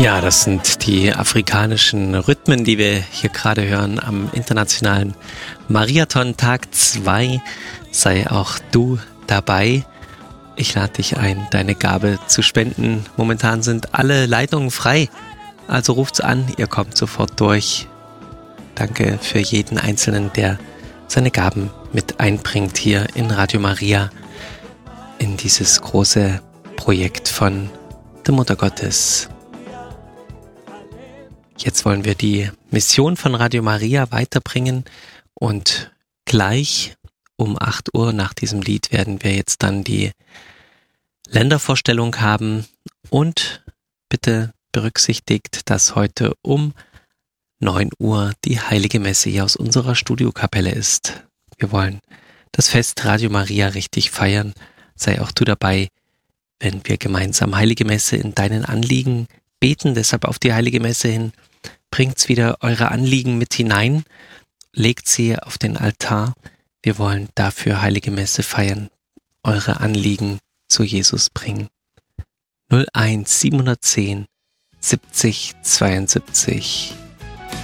Ja, das sind die afrikanischen Rhythmen, die wir hier gerade hören am internationalen Mariathon Tag 2. Sei auch du dabei. Ich lade dich ein, deine Gabe zu spenden. Momentan sind alle Leitungen frei, also ruft's an, ihr kommt sofort durch. Danke für jeden Einzelnen, der seine Gaben mit einbringt hier in Radio Maria, in dieses große Projekt von der Mutter Gottes. Jetzt wollen wir die Mission von Radio Maria weiterbringen und gleich um 8 Uhr nach diesem Lied werden wir jetzt dann die Ländervorstellung haben und bitte berücksichtigt, dass heute um 9 Uhr die Heilige Messe hier aus unserer Studiokapelle ist. Wir wollen das Fest Radio Maria richtig feiern. Sei auch du dabei, wenn wir gemeinsam Heilige Messe in deinen Anliegen beten, deshalb auf die Heilige Messe hin. Bringt's wieder eure Anliegen mit hinein, legt sie auf den Altar. Wir wollen dafür Heilige Messe feiern, eure Anliegen zu Jesus bringen. 01 710 70 72